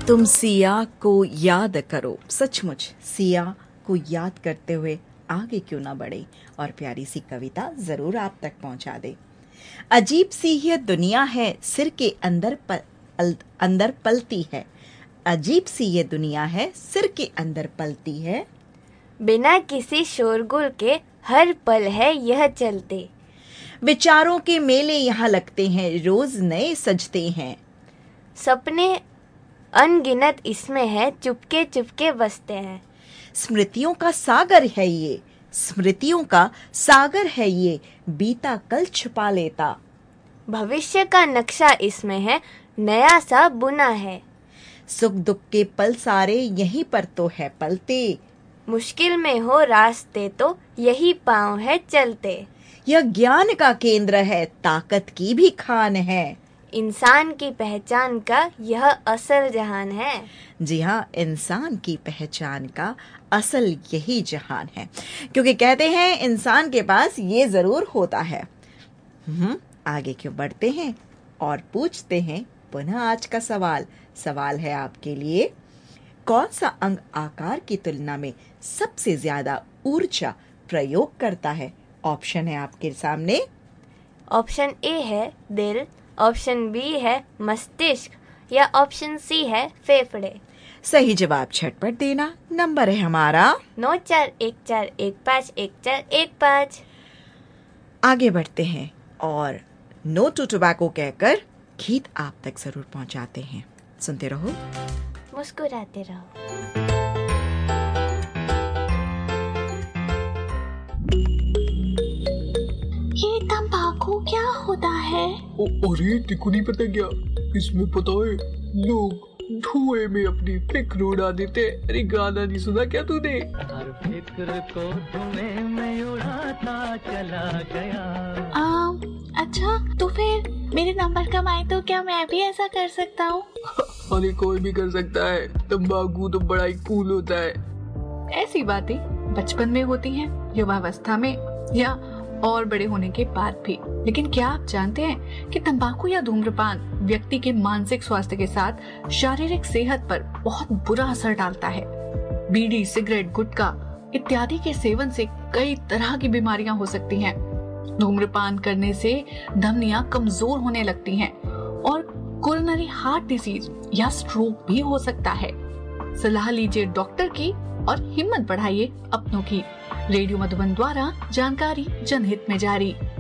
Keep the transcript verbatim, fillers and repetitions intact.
तुम सिया को याद करो, सचमुच सिया को याद करते हुए आगे क्यों ना बढ़े और प्यारी सी कविता जरूर आप तक पहुंचा दे। अजीब सी यह दुनिया है, सिर के अंदर पल, अंदर पलती है। अजीब सी ये दुनिया है, सिर के अंदर पलती है। बिना किसी शोरगुल के हर पल है यह चलते। विचारों के मेले यहाँ लगते हैं, रोज नए सजते हैं। सपने अनगिनत इसमें है, चुपके चुपके बसते हैं। स्मृतियों का सागर है ये, स्मृतियों का सागर है ये, बीता कल छुपा लेता। भविष्य का नक्शा इसमें है, नया सा बुना है। सुख दुख के पल सारे यहीं पर तो है पलते। मुश्किल में हो रास्ते तो यही पाँव है चलते। यह ज्ञान का केंद्र है, ताकत की भी खान है। इंसान की पहचान का यह असल जहान है। जी हाँ, इंसान की पहचान का असल यही जहान है, क्योंकि कहते हैं इंसान के पास ये जरूर होता है। हम्म आगे क्यों बढ़ते हैं और पूछते हैं पुनः आज का सवाल। सवाल है आपके लिए, कौन सा अंग आकार की तुलना में सबसे ज्यादा ऊर्जा प्रयोग करता है? ऑप्शन है आपके सामने। ऑप्शन ए है दिल, ऑप्शन बी है मस्तिष्क या ऑप्शन सी है फेफड़े। सही जवाब झटपट देना। नंबर है हमारा नौ चार एक चार एक पाँच एक चार एक पाँच। आगे बढ़ते हैं और नो टू टोबैको कहकर गीत आप तक जरूर पहुंचाते हैं। सुनते रहो, मुस्कुराते रहो। ये तंबाकू क्या होता है? ओ, अरे तेको नहीं पता क्या? इसमें पता है लोग धुएं में अपनी फिक्र उड़ा देते। अरे गाना नहीं सुना क्या तूने? हर फिक्र को धुएं में उड़ाता चला गया। आ, अच्छा तो फिर मेरे नंबर कम आए तो क्या मैं भी ऐसा कर सकता हूँ? अरे कोई भी कर सकता है, तंबाकू तो बड़ा ही कूल होता है। ऐसी बातें बचपन में होती हैं, युवावस्था में या और बड़े होने के बाद भी। लेकिन क्या आप जानते हैं कि तंबाकू या धूम्रपान व्यक्ति के मानसिक स्वास्थ्य के साथ शारीरिक सेहत पर बहुत बुरा असर डालता है। बीड़ी, सिगरेट, गुटखा इत्यादि के सेवन से कई तरह की बीमारियां हो सकती हैं। धूम्रपान करने से धमनियां कमजोर होने लगती हैं और कोरोनरी हार्ट डिजीज या स्ट्रोक भी हो सकता है। सलाह लीजिए डॉक्टर की और हिम्मत बढ़ाइए अपनों की। रेडियो मधुबन द्वारा जानकारी जनहित में जारी।